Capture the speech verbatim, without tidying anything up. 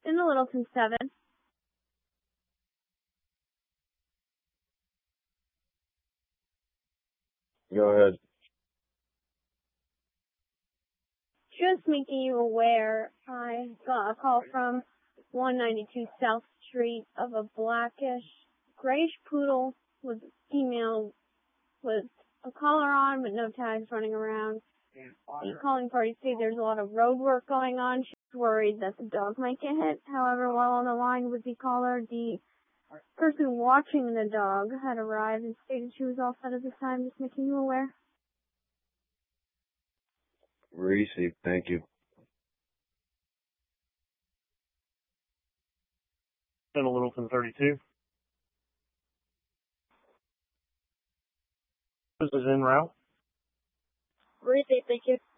In the Littleton seven. Go ahead. Just making you aware, I got a call from one ninety-two South Street of a blackish, grayish poodle with female with a collar on but no tags running around. The calling party say there's a lot of road work going on. She's worried that the dog might get hit. However, while on the line with the caller, the person watching the dog had arrived and stated she was all set at this time, just making you aware. Received. Thank you. In Littleton thirty-two. This is en route. Received, thank you.